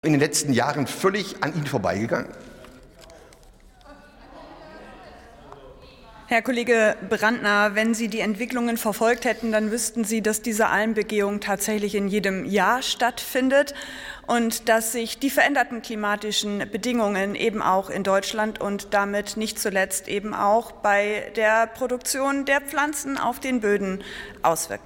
in den letzten Jahren völlig an Ihnen vorbeigegangen? Herr Kollege Brandner, wenn Sie die Entwicklungen verfolgt hätten, dann wüssten Sie, dass diese Almbegehung tatsächlich in jedem Jahr stattfindet und dass sich die veränderten klimatischen Bedingungen eben auch in Deutschland und damit nicht zuletzt eben auch bei der Produktion der Pflanzen auf den Böden auswirken.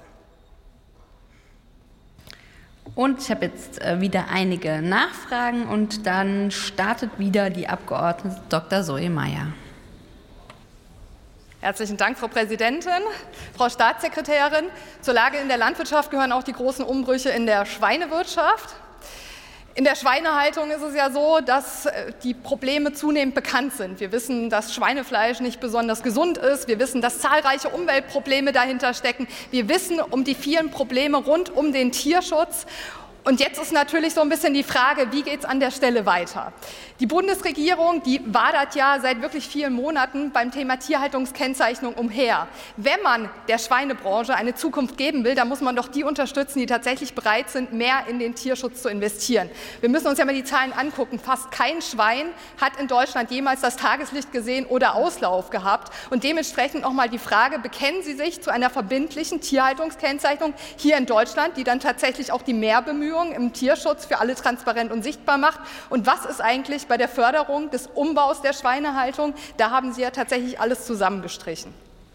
Und ich habe jetzt wieder einige Nachfragen und dann startet wieder die Abgeordnete Dr. Zoe Mayer. Herzlichen Dank, Frau Präsidentin. Frau Staatssekretärin, zur Lage in der Landwirtschaft gehören auch die großen Umbrüche in der Schweinewirtschaft. In der Schweinehaltung ist es ja so, dass die Probleme zunehmend bekannt sind. Wir wissen, dass Schweinefleisch nicht besonders gesund ist. Wir wissen, dass zahlreiche Umweltprobleme dahinter stecken. Wir wissen um die vielen Probleme rund um den Tierschutz. Und jetzt ist natürlich so ein bisschen die Frage, wie geht es an der Stelle weiter? Die Bundesregierung, die wadert ja seit wirklich vielen Monaten beim Thema Tierhaltungskennzeichnung umher. Wenn man der Schweinebranche eine Zukunft geben will, dann muss man doch die unterstützen, die tatsächlich bereit sind, mehr in den Tierschutz zu investieren. Wir müssen uns ja mal die Zahlen angucken. Fast kein Schwein hat in Deutschland jemals das Tageslicht gesehen oder Auslauf gehabt. Und dementsprechend noch mal die Frage, bekennen Sie sich zu einer verbindlichen Tierhaltungskennzeichnung hier in Deutschland, die dann tatsächlich auch die Mehrbemühungen im Tierschutz für alle transparent und sichtbar macht? Und was ist eigentlich bei der Förderung des Umbaus der Schweinehaltung? Da haben Sie ja tatsächlich alles zusammengestrichen.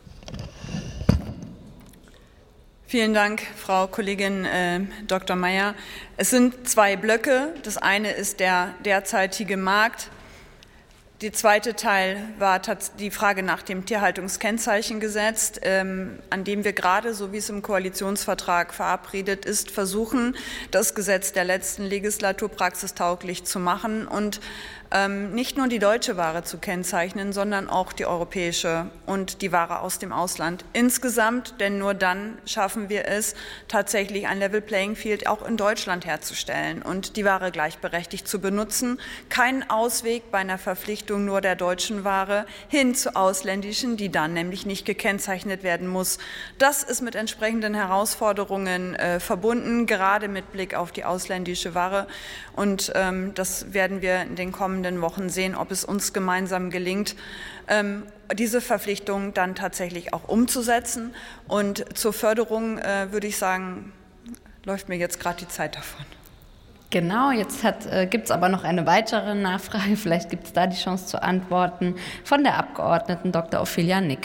Vielen Dank, Frau Kollegin Dr. Mayer. Es sind zwei Blöcke. Das eine ist der derzeitige Markt. Der zweite Teil war die Frage nach dem Tierhaltungskennzeichengesetz, an dem wir gerade, so wie es im Koalitionsvertrag verabredet ist, versuchen, das Gesetz der letzten Legislatur praxistauglich zu machen und nicht nur die deutsche Ware zu kennzeichnen, sondern auch die europäische und die Ware aus dem Ausland insgesamt. Denn nur dann schaffen wir es, tatsächlich ein Level Playing Field auch in Deutschland herzustellen und die Ware gleichberechtigt zu benutzen. Kein Ausweg bei einer Verpflichtung nur der deutschen Ware hin zu ausländischen, die dann nämlich nicht gekennzeichnet werden muss. Das ist mit entsprechenden Herausforderungen verbunden, gerade mit Blick auf die ausländische Ware. Und das werden wir in den kommenden Wochen sehen, ob es uns gemeinsam gelingt, diese Verpflichtung dann tatsächlich auch umzusetzen. Und zur Förderung würde ich sagen, läuft mir jetzt gerade die Zeit davon. Genau, jetzt gibt es aber noch eine weitere Nachfrage. Vielleicht gibt es da die Chance zu antworten von der Abgeordneten Dr. Ophelia Nick.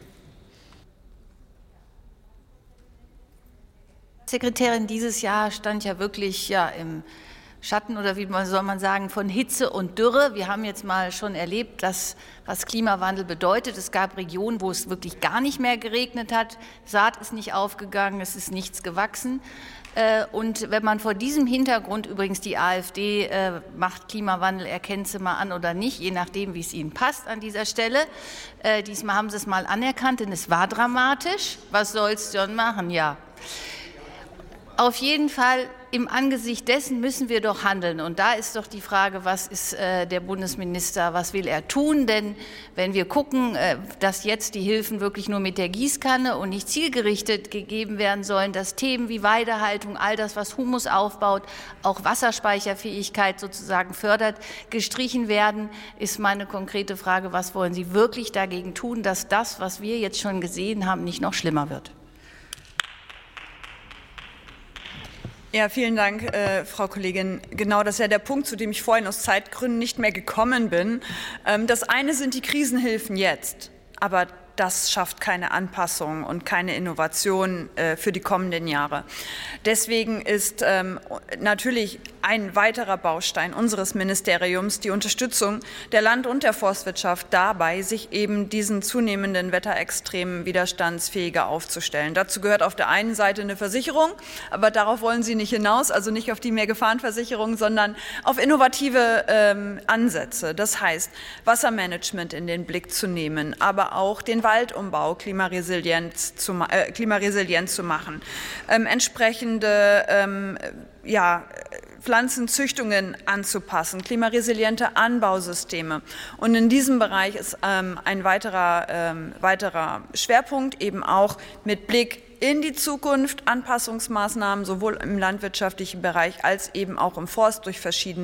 Sekretärin, dieses Jahr stand ja wirklich im Schatten oder wie soll man sagen, von Hitze und Dürre. Wir haben jetzt mal schon erlebt, was Klimawandel bedeutet. Es gab Regionen, wo es wirklich gar nicht mehr geregnet hat. Saat ist nicht aufgegangen, es ist nichts gewachsen. Und wenn man vor diesem Hintergrund, übrigens die AfD macht Klimawandel, erkennt sie mal an oder nicht, je nachdem, wie es ihnen passt an dieser Stelle. Diesmal haben sie es mal anerkannt, denn es war dramatisch. Was soll es schon machen? Ja. Auf jeden Fall, im Angesicht dessen müssen wir doch handeln. Und da ist doch die Frage, was ist der Bundesminister, was will er tun? Denn wenn wir gucken, dass jetzt die Hilfen wirklich nur mit der Gießkanne und nicht zielgerichtet gegeben werden sollen, dass Themen wie Weidehaltung, all das, was Humus aufbaut, auch Wasserspeicherfähigkeit sozusagen fördert, gestrichen werden, ist meine konkrete Frage, was wollen Sie wirklich dagegen tun, dass das, was wir jetzt schon gesehen haben, nicht noch schlimmer wird? Ja, vielen Dank, Frau Kollegin. Genau, das ist ja der Punkt, zu dem ich vorhin aus Zeitgründen nicht mehr gekommen bin. Das eine sind die Krisenhilfen jetzt, aber das schafft keine Anpassung und keine Innovation für die kommenden Jahre. Deswegen ist natürlich ein weiterer Baustein unseres Ministeriums die Unterstützung der Land- und der Forstwirtschaft dabei, sich eben diesen zunehmenden Wetterextremen widerstandsfähiger aufzustellen. Dazu gehört auf der einen Seite eine Versicherung, aber darauf wollen Sie nicht hinaus, also nicht auf die Mehrgefahrenversicherung, sondern auf innovative Ansätze. Das heißt, Wassermanagement in den Blick zu nehmen, aber auch den Waldumbau klimaresilient zu machen, entsprechende Pflanzenzüchtungen anzupassen, klimaresiliente Anbausysteme. Und in diesem Bereich ist ein weiterer Schwerpunkt eben auch mit Blick in die Zukunft Anpassungsmaßnahmen sowohl im landwirtschaftlichen Bereich als eben auch im Forst durch verschiedene